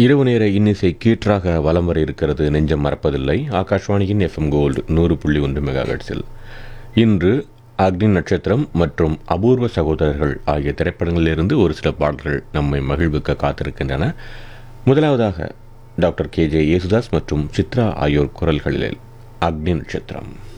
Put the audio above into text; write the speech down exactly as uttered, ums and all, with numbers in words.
இரவு நேர இன்னிசை கீற்றாக வலம் வர இருக்கிறது. நெஞ்சம் மறப்பதில்லை. ஆகாஷ்வாணியின் எஃப்எம் கோல்டு நூறு புள்ளி ஒன்று மெகாஹெர்ட்ஸில் இன்று அக்னி நட்சத்திரம் மற்றும் அபூர்வ சகோதரர்கள் ஆகிய திரைப்படங்களிலிருந்து ஒரு சில பாடல்கள் நம்மை மகிழ்விக்க காத்திருக்கின்றன. முதலாவதாக டாக்டர் கே ஜே யேசுதாஸ் மற்றும் சித்ரா ஆகியோர் குரல்களில் அக்னி நட்சத்திரம்.